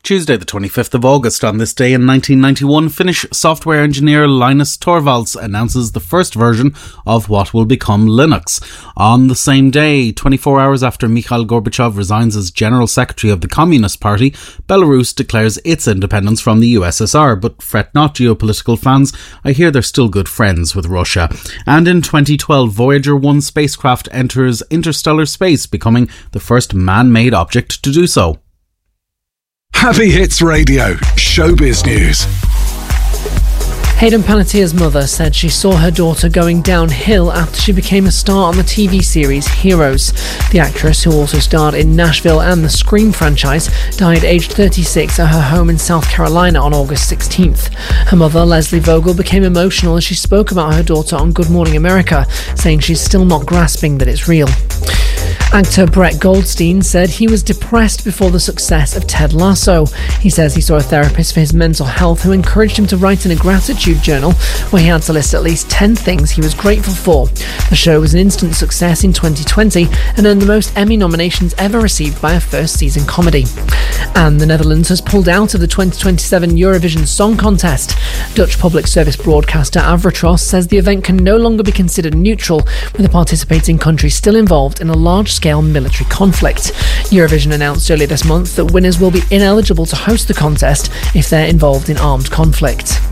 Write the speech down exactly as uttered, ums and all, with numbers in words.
Tuesday, the twenty-fifth of August. On this day in nineteen ninety-one, Finnish software engineer Linus Torvalds announces the first version of what will become Linux. On the same day, twenty-four hours after Mikhail Gorbachev resigns as General Secretary of the Communist Party, Belarus declares its independence from the U S S R. But fret not, geopolitical fans, I hear they're still good friends with Russia. And in twenty twelve, Voyager one spacecraft enters interstellar space, becoming the first man-made object to do so. Happy Hits Radio, Showbiz News. Hayden Panettiere's mother said she saw her daughter going downhill after she became a star on the T V series Heroes. The actress, who also starred in Nashville and the Scream franchise, died aged thirty-six at her home in South Carolina on August sixteenth. Her mother, Leslie Vogel, became emotional as she spoke about her daughter on Good Morning America, saying she's still not grasping that it's real. Actor Brett Goldstein said he was depressed before the success of Ted Lasso. He says he saw a therapist for his mental health who encouraged him to write in a gratitude journal where he had to list at least ten things he was grateful for. The show was an instant success in twenty twenty and earned the most Emmy nominations ever received by a first-season comedy. And the Netherlands has pulled out of the twenty twenty-seven Eurovision Song Contest. Dutch public service broadcaster Avrotros says the event can no longer be considered neutral, with the participating country still involved in a large-scale military conflict. Eurovision announced earlier this month that winners will be ineligible to host the contest if they're involved in armed conflict.